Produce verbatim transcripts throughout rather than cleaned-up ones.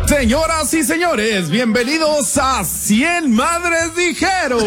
Señoras y señores, bienvenidos a cien Madres Dijeron.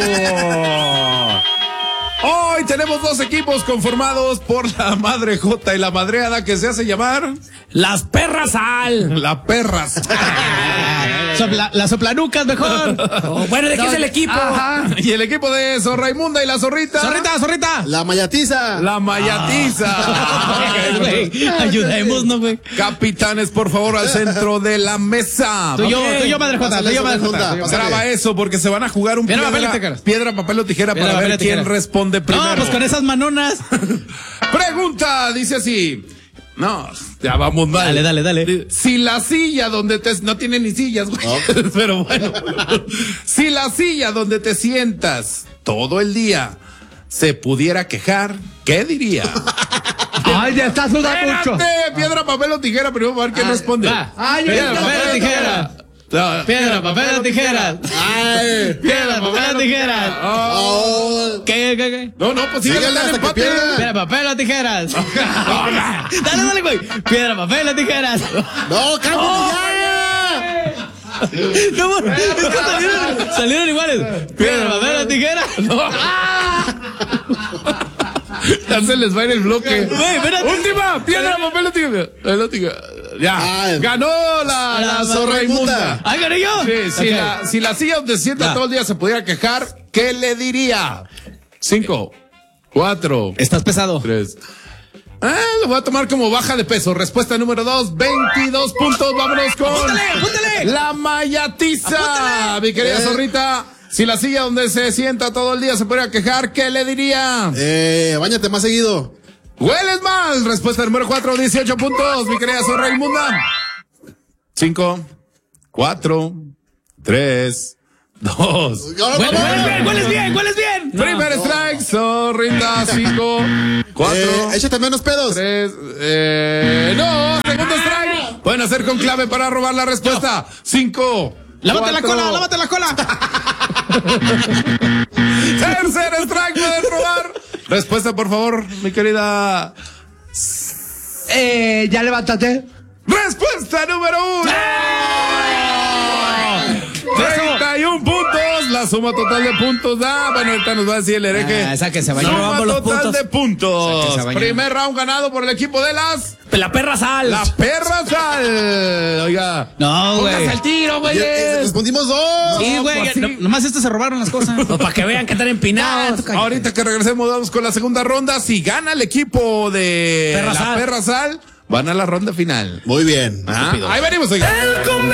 Hoy tenemos dos equipos conformados por la Madre Jota y la Madreada, que se hace llamar Las Perras Sal. La Perras. Sopla, las soplanucas mejor. Oh, bueno, ¿de qué no, es el equipo? Ajá. Y el equipo de Zorraimunda y la Zorrita. Zorrita, Zorrita. La Mayatiza. La Mayatiza. Ah. Okay, ayudémonos, güey. Capitanes, por favor, al centro de la mesa. Tú y yo, tú y yo, Madre Jota, tú y yo, Madre Jota. Graba eso porque se van a jugar un piedra, piedra, papel, piedra, papel o tijera piedra, para ver quién responde primero. No, pues con esas manonas. Pregunta, dice así. No, ya vamos mal. Dale, dale, dale. Si la silla donde te... No tiene ni sillas, güey. Oh. Pero bueno. Si la silla donde te sientas todo el día se pudiera quejar, ¿qué diría? Ay, ya estás sudando mucho. Piedra, papel o tijera, pero vamos a ver quién ah, responde. Va. Ay, piedra, papel o tijera. No. Piedra, papel o tijeras. Ay, piedra, papel o tijeras. Oh. ¿Qué, qué, qué? No, no, pues síguele hasta que empate. Piedra, papel o tijeras. Dale, dale, güey. Piedra, papel o tijeras. No, cállate oh, ya. No, es que salieron, salieron iguales. Piedra, papel o tijeras. No. Ya se les va a ir el bloque. Wey, última, piedra, papel o tijera. Ya, ah, ganó la, la, la Zorraimunda. ¿Ah, gané yo? Sí, okay. si, la, si la silla donde se sienta todo el día se pudiera quejar, ¿qué le diría? Cinco, cuatro. Estás pesado. Tres. Ah, lo voy a tomar como baja de peso. Respuesta número dos, veintidós puntos. Vámonos con apúntale, apúntale. La Mayatiza. Apúntale. Mi querida eh. Zorrita. Si la silla donde se sienta todo el día se pudiera quejar, ¿qué le diría? Eh, báñate más seguido. ¡Hueles mal! Respuesta número cuatro, dieciocho puntos, mi querida Zorraimunda. cinco, cuatro, tres, dos. ¡Hueles bien, hueles bien, hueles bien! Primer no, strike, no. Zorrita, cinco, cuatro. Eh, échate menos pedos. tres, eh, no, segundo strike. Pueden hacer con clave para robar la respuesta. cinco. ¡Lávate la cola, lávate la cola! Tercer strike, pueden robar. Respuesta, por favor, mi querida. Eh, ya levántate. Respuesta número uno. treinta y uno puntos. La suma total de puntos da. Bueno, ahorita nos va a decir el hereje. Ah, esa que se vaya. Suma los total puntos. de puntos. Primer round ganado por el equipo de las. La Perra Sal. La Perra Sal. Oiga. No, güey. Póngase al tiro, güey. Respondimos dos. Sí, güey. pues sí. no, nomás estos se robaron las cosas. No, para que vean que están empinados. No, ahorita que regresemos, vamos con la segunda ronda. Si gana el equipo de Perra la Sal. Perra Sal, van a la ronda final. Muy bien. Ah, ahí venimos, oiga.